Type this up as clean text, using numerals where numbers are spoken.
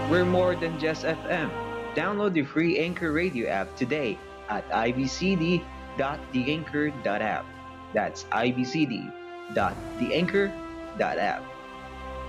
We're more than just FM. Download the free Anchor Radio app today at ibcd.theanchor.app. That's ibcd.theanchor.app.